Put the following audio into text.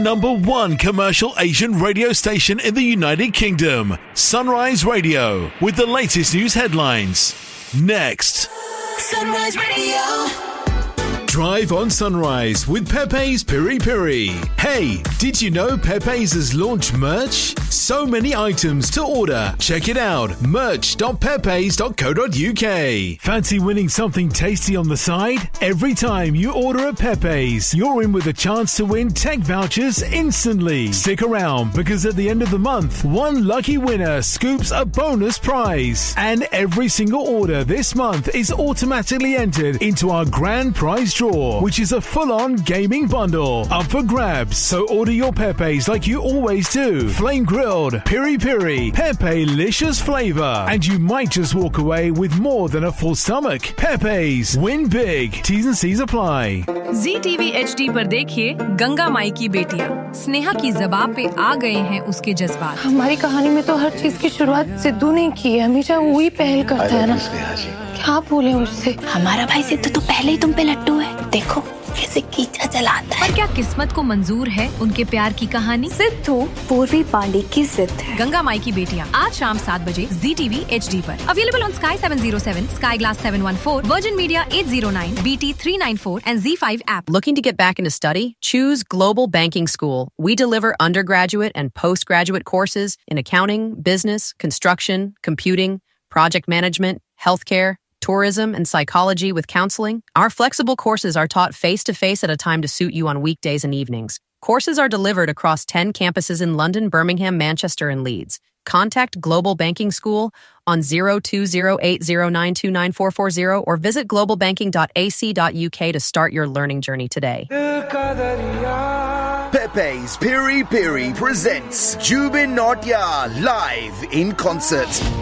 #1 commercial Asian radio station in the United Kingdom, Sunrise Radio, with the latest news headlines. Next. Sunrise Radio. Drive on Sunrise with Pepe's Piri Piri. Hey, did you know Pepe's has launched merch? So many items to order. Check it out. merch.pepes.co.uk. Fancy winning something tasty on the side? Every time you order at Pepe's, you're in with a chance to win tech vouchers instantly. Stick around because at the end of the month, one lucky winner scoops a bonus prize. And every single order this month is automatically entered into our grand prize draw, which is a full-on gaming bundle up for grabs. So order your Pepe's like you always do. Flame grilled, piri piri, Pepe-licious flavor, and you might just walk away with more than a full stomach. Pepe's, win big. T's and C's apply. ZTV HD पर देखिए गंगा माई की बेटियां स्नेहा की ज़बान पे आ गए हैं उसके जज्बात। हमारी कहानी में तो हर चीज की शुरुआत सिद्धू ने की है, हमेशा वही पहल करता है ना। क्या बोले मुझसे? हमारा भाई सिद्धू तो पहले ही तुम पे लट्टू है, देखो कैसे कीचड़ चलाता है। पर क्या किस्मत को मंजूर है उनके प्यार की कहानी? सिद्धू पूर्वी पांडे की जिद है। गंगा माई की बेटियां आज शाम 7 बजे ZTV HD पर। Available on Sky 707, Sky Glass 714, Virgin Media 809, BT 394 and Z5 app. Looking to get back into study? Choose Global Banking School. We deliver undergraduate and postgraduate courses in accounting, business, construction, computing, project management, healthcare, tourism, and psychology with counseling. Our flexible courses are taught face-to-face at a time to suit you on weekdays and evenings. Courses are delivered across 10 campuses in London, Birmingham, Manchester, and Leeds. Contact Global Banking School on 0208092944 or visit globalbanking.ac.uk to start your learning journey today. Pepe's Piri Piri presents Jubin Nautya live in concert.